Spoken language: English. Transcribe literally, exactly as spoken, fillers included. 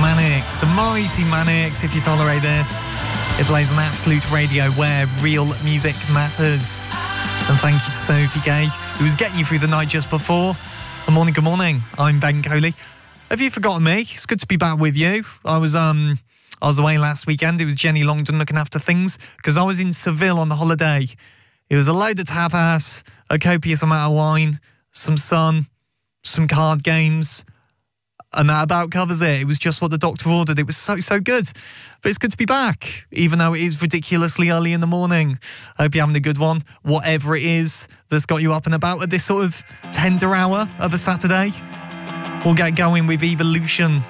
Manics, the mighty Manics, if you tolerate this. It plays on Absolute Radio, where real music matters. And thank you to Sophie Gay, who was getting you through the night just before. Good morning, good morning. I'm Ben Coley. Have you forgotten me? It's good to be back with you. I was um I was away last weekend. It was Jenny Longdon looking after things because I was in Seville on the holiday. It was a load of tapas, a copious amount of wine, some sun, some card games, and that about covers it. It was just what the doctor ordered. It was so, so good. But it's good to be back, even though it is ridiculously early in the morning. I hope you're having a good one, whatever it is that's got you up and about at this sort of tender hour of a Saturday. We'll get going with Evolution.